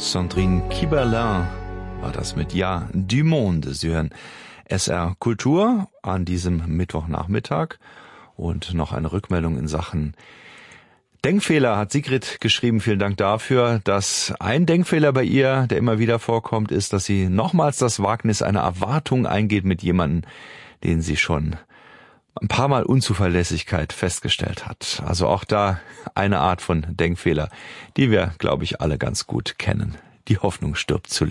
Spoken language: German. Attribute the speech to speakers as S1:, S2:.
S1: Sandrine Kiberlin war das mit Ja, du Monde. Sie hören SR Kultur an diesem Mittwochnachmittag. Und noch eine Rückmeldung in Sachen Denkfehler hat Sigrid geschrieben. Vielen Dank dafür, dass ein Denkfehler bei ihr, der immer wieder vorkommt, ist, dass sie nochmals das Wagnis einer Erwartung eingeht mit jemandem, den sie schon ein paar Mal Unzuverlässigkeit festgestellt hat. Also auch da eine Art von Denkfehler, die wir, glaube ich, alle ganz gut kennen. Die Hoffnung stirbt zuletzt.